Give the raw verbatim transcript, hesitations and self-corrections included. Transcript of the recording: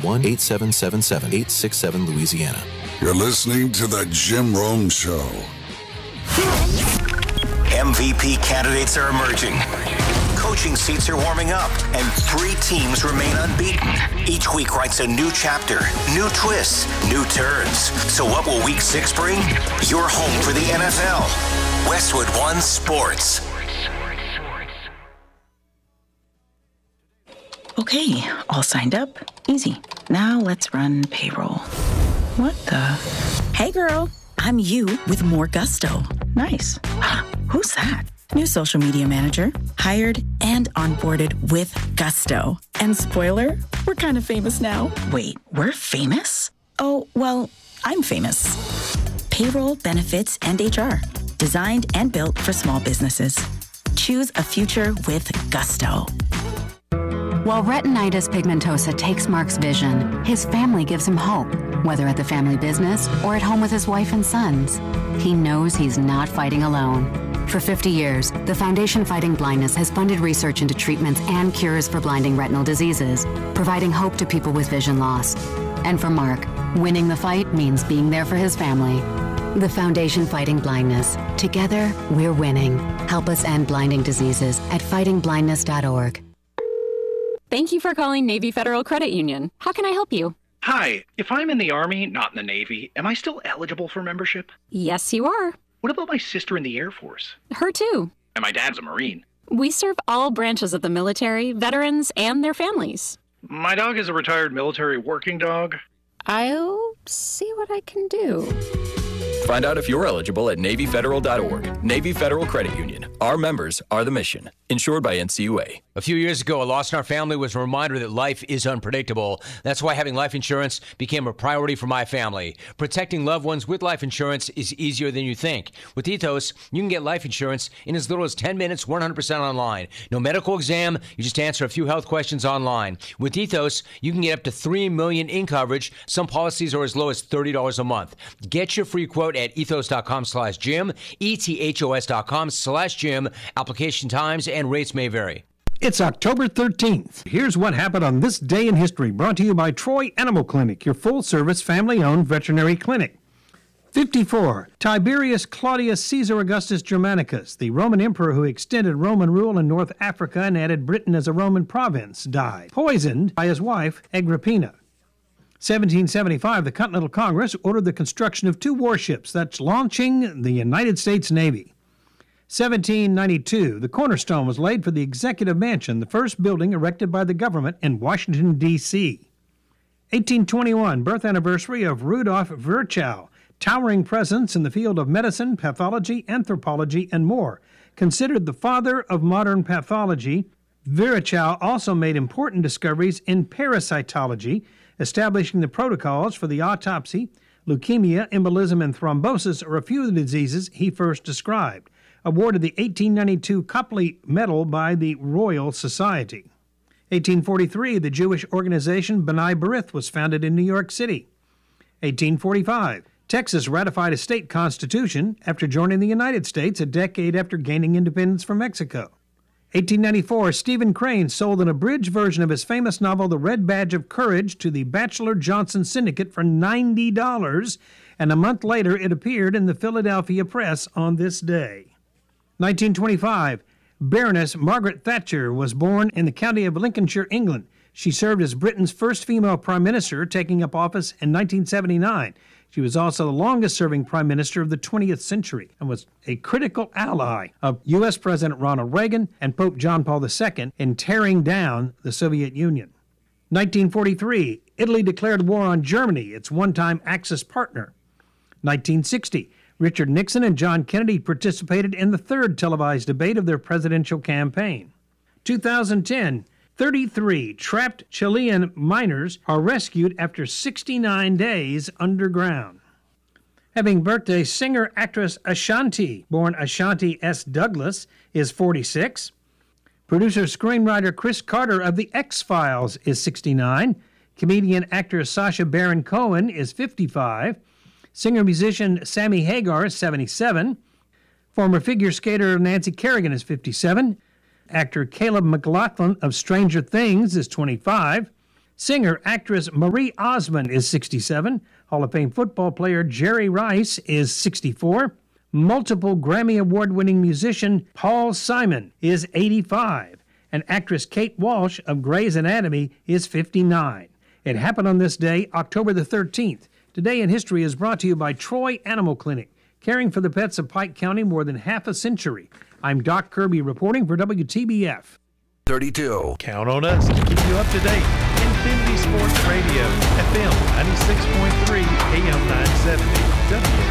one eight seven seven seven eight six seven Louisiana. You're listening to The Jim Rome Show. M V P candidates are emerging. Coaching seats are warming up, and three teams remain unbeaten. Each week writes a new chapter, new twists, new turns. So what will week six bring? Your home for the N F L. Westwood One Sports. Okay, all signed up. Easy. Now let's run payroll. What the? Hey girl, I'm you with more gusto. Nice. Who's that? New social media manager, hired and onboarded with gusto. And spoiler, we're kind of famous now. Wait, we're famous? Oh, well, I'm famous. Payroll, benefits, and H R. Designed and built for small businesses. Choose a future with gusto. While retinitis pigmentosa takes Mark's vision, his family gives him hope, whether at the family business or at home with his wife and sons. He knows he's not fighting alone. For fifty years, the Foundation Fighting Blindness has funded research into treatments and cures for blinding retinal diseases, providing hope to people with vision loss. And for Mark, winning the fight means being there for his family. The Foundation Fighting Blindness. Together, we're winning. Help us end blinding diseases at fighting blindness dot org. Thank you for calling Navy Federal Credit Union. How can I help you? Hi, if I'm in the Army, not in the Navy, am I still eligible for membership? Yes, you are. What about my sister in the Air Force? Her too. And my dad's a Marine. We serve all branches of the military, veterans, and their families. My dog is a retired military working dog. I'll see what I can do. Find out if you're eligible at Navy Federal dot org. Navy Federal Credit Union. Our members are the mission. Insured by N C U A. A few years ago, a loss in our family was a reminder that life is unpredictable. That's why having life insurance became a priority for my family. Protecting loved ones with life insurance is easier than you think. With Ethos, you can get life insurance in as little as ten minutes, one hundred percent online. No medical exam, you just answer a few health questions online. With Ethos, you can get up to three million dollars in coverage. Some policies are as low as thirty dollars a month. Get your free quote at ethos.com slash Jim, E-T-H-O-S dot com slash Jim. Application times and rates may vary. It's October thirteenth. Here's what happened on this day in history, brought to you by Troy Animal Clinic, your full-service, family-owned veterinary clinic. fifty-four. Tiberius Claudius Caesar Augustus Germanicus, the Roman emperor who extended Roman rule in North Africa and added Britain as a Roman province, died, poisoned by his wife, Agrippina. seventeen seventy-five, the Continental Congress ordered the construction of two warships, that's launching the United States Navy. seventeen ninety-two, the cornerstone was laid for the Executive Mansion, the first building erected by the government in Washington, D C eighteen twenty-one, birth anniversary of Rudolf Virchow, towering presence in the field of medicine, pathology, anthropology, and more. Considered the father of modern pathology, Virchow also made important discoveries in parasitology, establishing the protocols for the autopsy. Leukemia, embolism, and thrombosis are a few of the diseases he first described. Awarded the eighteen ninety-two Copley Medal by the Royal Society. eighteen forty-three, the Jewish organization B'nai B'rith was founded in New York City. eighteen forty-five, Texas ratified a state constitution after joining the United States a decade after gaining independence from Mexico. eighteen ninety-four, Stephen Crane sold an abridged version of his famous novel The Red Badge of Courage to the Batchelor Johnson Syndicate for ninety dollars, and a month later it appeared in the Philadelphia Press on this day. nineteen twenty-five, Baroness Margaret Thatcher was born in the county of Lincolnshire, England. She served as Britain's first female prime minister, taking up office in nineteen seventy-nine. She was also the longest-serving prime minister of the twentieth century and was a critical ally of U S President Ronald Reagan and Pope John Paul the Second in tearing down the Soviet Union. nineteen forty-three, Italy declared war on Germany, its one-time Axis partner. nineteen sixty, Richard Nixon and John Kennedy participated in the third televised debate of their presidential campaign. two thousand ten, thirty-three trapped Chilean miners are rescued after sixty-nine days underground. Having birthday, singer-actress Ashanti, born Ashanti S. Douglas, is forty-six. Producer-screenwriter Chris Carter of The X-Files is sixty-nine. Comedian-actor Sacha Baron Cohen is fifty-five. Singer-musician Sammy Hagar is seventy-seven. Former figure skater Nancy Kerrigan is fifty-seven. Actor Caleb McLaughlin of Stranger Things is twenty-five. Singer, actress Marie Osmond is sixty-seven. Hall of Fame football player Jerry Rice is sixty-four. Multiple Grammy Award-winning musician Paul Simon is eighty-five. And actress Kate Walsh of Grey's Anatomy is fifty-nine. It happened on this day, October the thirteenth. Today in History is brought to you by Troy Animal Clinic, caring for the pets of Pike County more than half a century. I'm Doc Kirby reporting for W T B F. thirty-two. Count on us to keep you up to date. Infinity Sports Radio, F M ninety-six point three, A M nine seventy, W